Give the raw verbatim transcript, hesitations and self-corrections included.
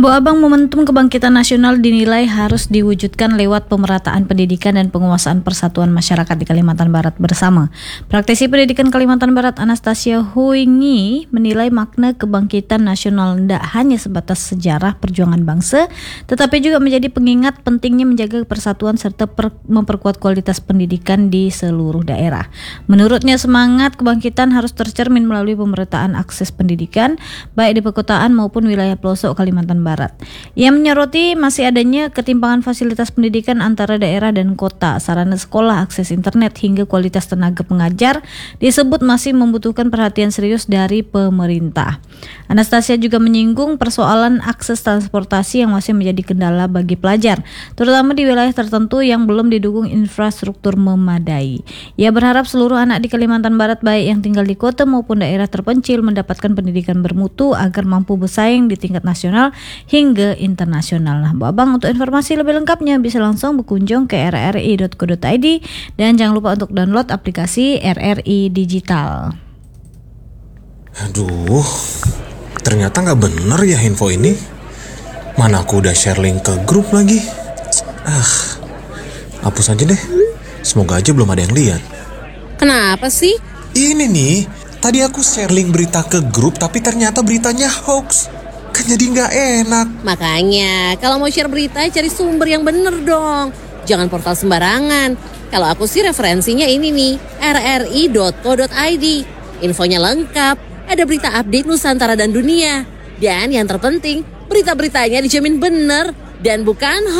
Bu Abang, momentum kebangkitan nasional dinilai harus diwujudkan lewat pemerataan pendidikan dan penguasaan persatuan masyarakat di Kalimantan Barat bersama. Praktisi pendidikan Kalimantan Barat Anastasia Huingi menilai makna kebangkitan nasional tidak hanya sebatas sejarah perjuangan bangsa, tetapi juga menjadi pengingat pentingnya menjaga persatuan serta per- memperkuat kualitas pendidikan di seluruh daerah. Menurutnya, semangat kebangkitan harus tercermin melalui pemerataan akses pendidikan, baik di perkotaan maupun wilayah pelosok Kalimantan Barat. Ia menyoroti masih adanya ketimpangan fasilitas pendidikan antara daerah dan kota, sarana sekolah, akses internet hingga kualitas tenaga pengajar disebut masih membutuhkan perhatian serius dari pemerintah. Anastasia juga menyinggung persoalan akses transportasi yang masih menjadi kendala bagi pelajar, terutama di wilayah tertentu yang belum didukung infrastruktur memadai. Ia berharap seluruh anak di Kalimantan Barat, baik yang tinggal di kota maupun daerah terpencil, mendapatkan pendidikan bermutu agar mampu bersaing di tingkat nasional hingga internasional. Nah, Bu Abang, untuk informasi lebih lengkapnya bisa langsung berkunjung ke r r i dot co dot i d dan jangan lupa untuk download aplikasi R R I Digital. Aduh, ternyata nggak bener ya info ini. Mana aku udah share link ke grup lagi. Ah, hapus aja deh. Semoga aja belum ada yang lihat. Kenapa sih? Ini nih, tadi aku share link berita ke grup tapi ternyata beritanya hoax. Kan jadi nggak enak. Makanya kalau mau share berita cari sumber yang bener dong. Jangan portal sembarangan. Kalau aku sih referensinya ini nih, r r i dot co dot i d. Infonya lengkap, ada berita update Nusantara dan dunia. Dan yang terpenting, berita-beritanya dijamin bener dan bukan hoax.